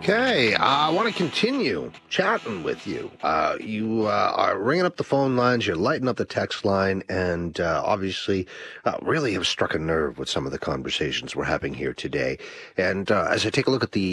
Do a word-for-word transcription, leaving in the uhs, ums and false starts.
Okay, uh, I want to continue chatting with you. Uh, you uh, are ringing up the phone lines, you're lighting up the text line, and uh, obviously uh, really have struck a nerve with some of the conversations we're having here today. And uh, as I take a look at the